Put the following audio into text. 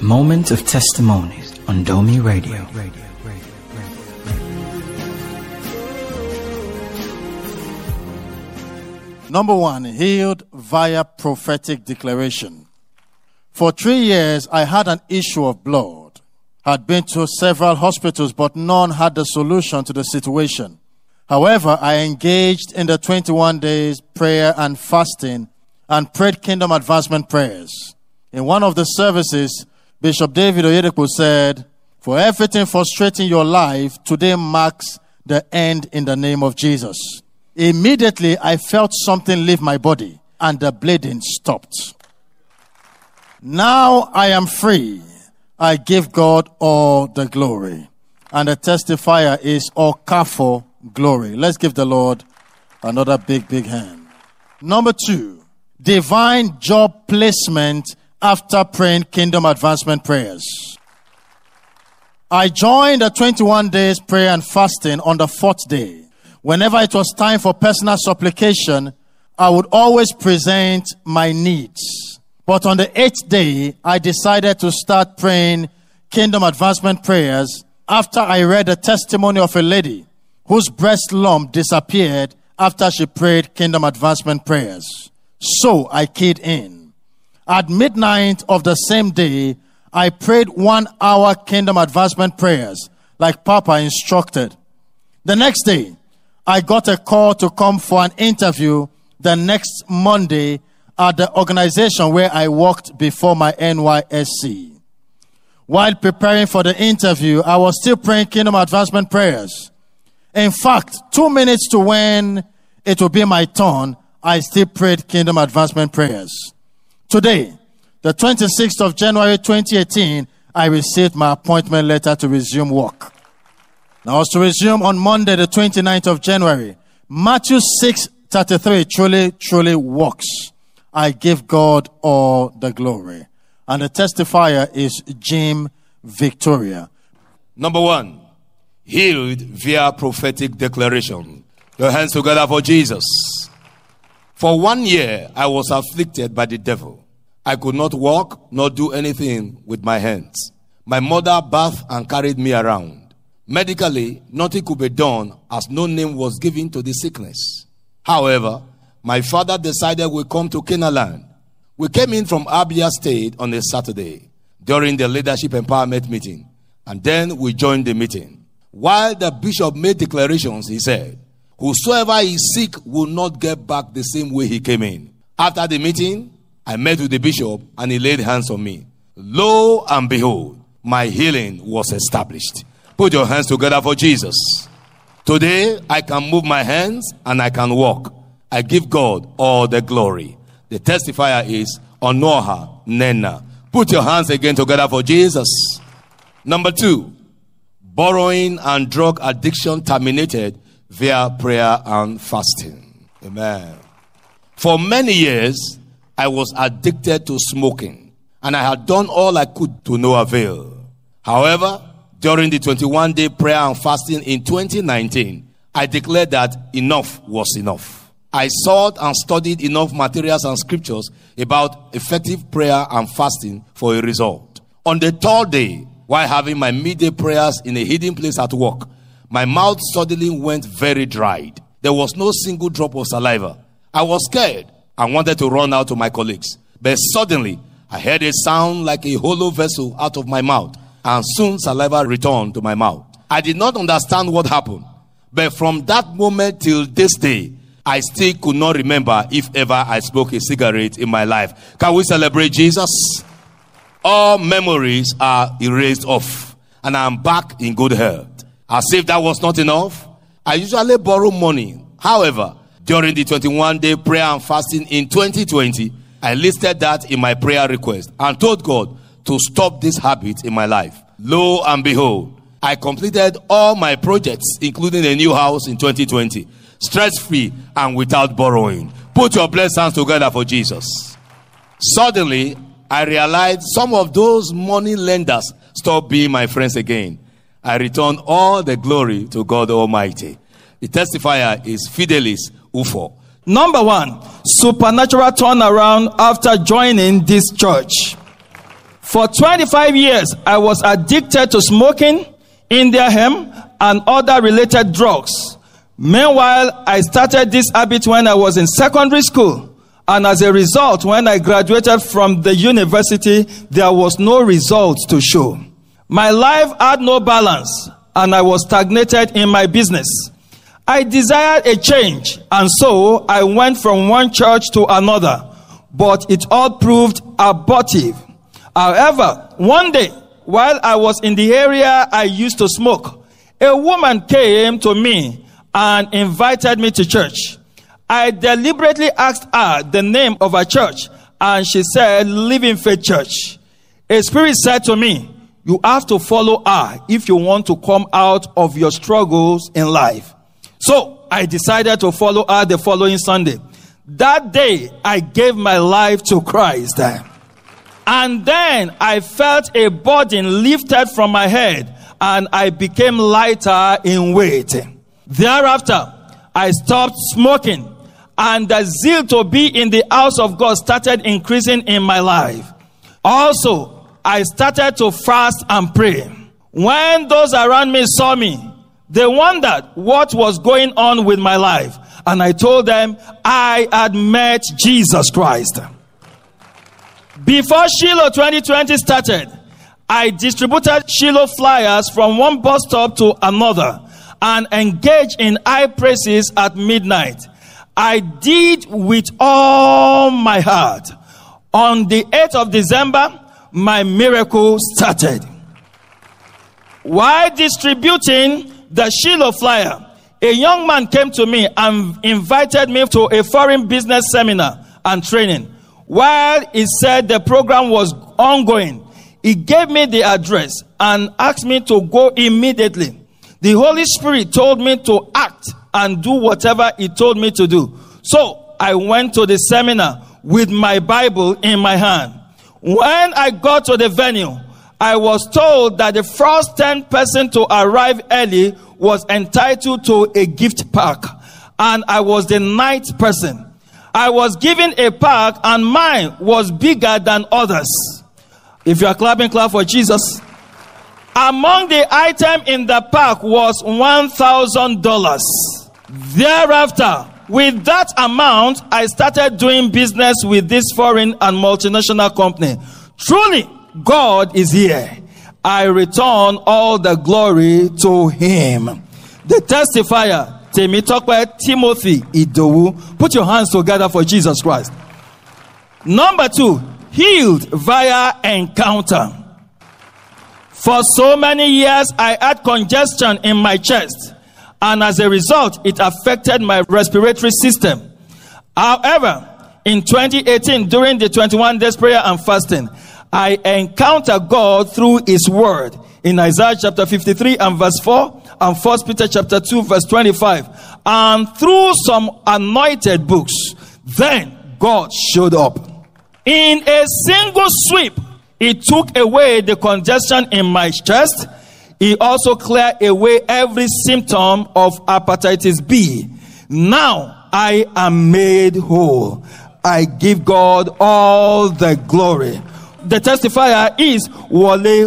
Moment of Testimonies on Domi Radio. Number 1, healed via prophetic declaration. For 3 years, I had an issue of blood. Had been to several hospitals, but none had the solution to the situation. However, I engaged in the 21 days prayer and fasting and prayed kingdom advancement prayers. In one of the services, Bishop David Oyedepo said, "For everything frustrating your life, today marks the end in the name of Jesus." Immediately, I felt something leave my body and the bleeding stopped. Now I am free. I give God all the glory. And the testifier is Okafo Glory. Let's give the Lord another big hand. Number 2, divine job placement after praying kingdom advancement prayers. I joined the 21 days prayer and fasting on the 4th day. Whenever it was time for personal supplication, I would always present my needs. But on the 8th day, I decided to start praying kingdom advancement prayers after I read the testimony of a lady whose breast lump disappeared after she prayed kingdom advancement prayers. So I keyed in. At midnight of the same day, I prayed 1-hour kingdom advancement prayers like Papa instructed. The next day, I got a call to come for an interview the next Monday at the organization where I worked before my NYSC. While preparing for the interview, I was still praying kingdom advancement prayers. In fact, 2 minutes to when it will be my turn, I still prayed kingdom advancement prayers. Today, the 26th of January 2018, I received my appointment letter to resume work. Now, I was to resume on Monday, the 29th of January. Matthew 6:33 truly works. I give God all the glory. And the testifier is Jim Victoria. Number 1, healed via prophetic declaration. Your hands together for Jesus. For 1 year, I was afflicted by the devil. I could not walk, nor do anything with my hands. My mother bathed and carried me around. Medically, nothing could be done as no name was given to the sickness. However, my father decided we come to Canaan land. We came in from Abia State on a Saturday during the leadership empowerment meeting, and then we joined the meeting. While the bishop made declarations, he said, "Whosoever is sick will not get back the same way he came in." After the meeting, I met with the bishop and he laid hands on me. Lo and behold, my healing was established. Put your hands together for Jesus. Today, I can move my hands and I can walk. I give God all the glory. The testifier is Onoha Nena. Put your hands again together for Jesus. Number 2, borrowing and drug addiction terminated via prayer and fasting. Amen. For many years, I was addicted to smoking, and I had done all I could to no avail. However, during the 21-day prayer and fasting in 2019, I declared that enough was enough. I sought and studied enough materials and scriptures about effective prayer and fasting for a result. On the 3rd day, while having my midday prayers in a hidden place at work, my mouth suddenly went very dried. There was no single drop of saliva. I was scared and wanted to run out to my colleagues. But suddenly, I heard a sound like a hollow vessel out of my mouth, and soon saliva returned to my mouth. I did not understand what happened. But from that moment till this day, I still could not remember if ever I smoked a cigarette in my life. Can we celebrate Jesus? All memories are erased off, and I am back in good health. As if that was not enough, I usually borrow money. However, during the 21-day prayer and fasting in 2020, I listed that in my prayer request and told God to stop this habit in my life. Lo and behold, I completed all my projects, including a new house in 2020, stress-free and without borrowing. Put your blessed hands together for Jesus. Suddenly, I realized some of those money lenders stopped being my friends again. I return all the glory to God Almighty. The testifier is Fidelis Ufo. Number 1, supernatural turnaround after joining this church. For 25 years, I was addicted to smoking, India hemp, and other related drugs. Meanwhile, I started this habit when I was in secondary school. And as a result, when I graduated from the university, there was no result to show. My life had no balance, and I was stagnated in my business. I desired a change, and so I went from one church to another, but it all proved abortive. However, one day, while I was in the area I used to smoke, a woman came to me and invited me to church. I deliberately asked her the name of her church, and she said, Living Faith Church. A spirit said to me, you have to follow her if you want to come out of your struggles in life. So I decided to follow her the following Sunday. That day, I gave my life to Christ. And then I felt a burden lifted from my head, and I became lighter in weight. Thereafter, I stopped smoking, and the zeal to be in the house of God started increasing in my life. Also, I started to fast and pray. When those around me saw me, they wondered what was going on with my life. And I told them I had met Jesus Christ. Before Shiloh 2020 started, I distributed Shiloh flyers from one bus stop to another and engaged in high praises at midnight. I did with all my heart. On the 8th of December, my miracle started. While distributing the Shiloh flyer, a young man came to me and invited me to a foreign business seminar and training. While he said the program was ongoing, he gave me the address and asked me to go immediately. The Holy Spirit told me to act and do whatever he told me to do. So I went to the seminar with my Bible in my hand. When I got to the venue, I was told that the first 10 person to arrive early was entitled to a gift pack, and I was the 9th person. I was given a pack, and mine was bigger than others. If you are clapping, clap for Jesus. Among the item in the pack was $1,000. Thereafter, with that amount, I started doing business with this foreign and multinational company. Truly, God is here. I return all the glory to Him. The testifier, Temitope Timothy Idowu. Put your hands together for Jesus Christ. Number 2, healed via encounter. For so many years, I had congestion in my chest, and as a result, it affected my respiratory system. However, in 2018, during the 21 days prayer and fasting, I encountered God through His word in Isaiah chapter 53 and verse 4 and 1 Peter chapter 2 verse 25, and through some anointed books. Then God showed up. In a single sweep, He took away the congestion in my chest. He also cleared away every symptom of hepatitis B. Now I am made whole. I give God all the glory. The testifier is Wale